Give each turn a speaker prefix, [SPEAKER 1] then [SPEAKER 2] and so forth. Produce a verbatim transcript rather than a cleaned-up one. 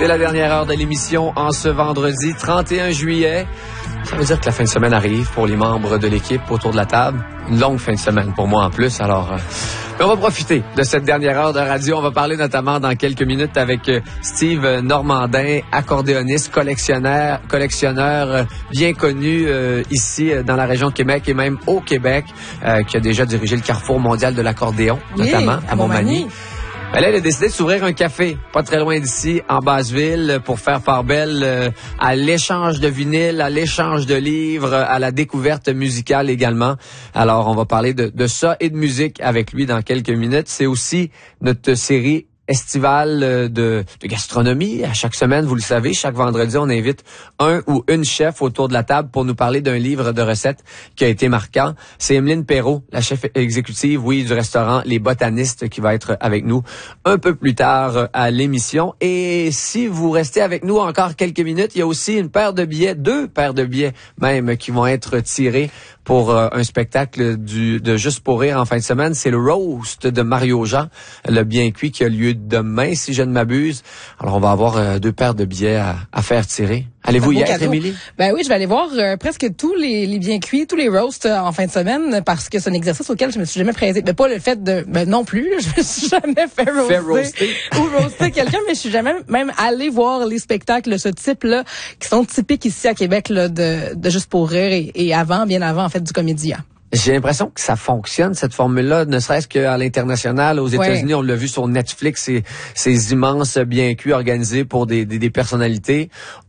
[SPEAKER 1] C'est la dernière heure de l'émission en ce vendredi trente et un juillet. Ça veut dire que la fin de semaine arrive pour les membres de l'équipe autour de la table. Une longue fin de semaine pour moi en plus. Alors, euh, on va profiter de cette dernière heure de radio. On va parler notamment dans quelques minutes avec euh, Steve Normandin, accordéoniste, collectionneur, collectionneur euh, bien connu euh, ici euh, dans la région de Québec et même au Québec, euh, qui a déjà dirigé le Carrefour mondial de l'accordéon,
[SPEAKER 2] oui,
[SPEAKER 1] notamment à, à Montmagny.
[SPEAKER 2] Montmagny.
[SPEAKER 1] Ben là, elle a décidé de s'ouvrir un café, pas très loin d'ici, en Basseville, pour faire part belle euh, à l'échange de vinyles, à l'échange de livres, à la découverte musicale également. Alors, on va parler de, de ça et de musique avec lui dans quelques minutes. C'est aussi notre série estivale de, de gastronomie. À chaque semaine, vous le savez, chaque vendredi, on invite un ou une chef autour de la table pour nous parler d'un livre de recettes qui a été marquant. C'est Emeline Perrault, la chef exécutive, oui, du restaurant Les Botanistes, qui va être avec nous un peu plus tard à l'émission. Et si vous restez avec nous encore quelques minutes, il y a aussi une paire de billets, deux paires de billets même, qui vont être tirés pour euh, un spectacle du, de Juste pour rire en fin de semaine. C'est le roast de Mario Jean, le bien cuit, qui a lieu demain, si je ne m'abuse. Alors, on va avoir euh, deux paires de billets à, à faire tirer. Allez-vous y être, Émilie?
[SPEAKER 2] Ben oui, je vais aller voir euh, presque tous les, les bien cuits, tous les roasts euh, en fin de semaine, parce que c'est un exercice auquel je me suis jamais prêtée. Mais pas le fait de... Ben non plus, là, je me suis jamais fait roaster,
[SPEAKER 1] fait roaster.
[SPEAKER 2] ou roaster quelqu'un, mais je suis jamais même allée voir les spectacles de ce type-là, qui sont typiques ici à Québec, là, de, de Juste pour rire, et, et avant, bien avant, en fait, du Comédia.
[SPEAKER 1] J'ai l'impression que ça fonctionne, cette formule-là, ne serait-ce qu'à l'international. Aux États-Unis, ouais. On l'a vu sur Netflix, ces, ces immenses bien cuits organisés pour des, des, des personnalités.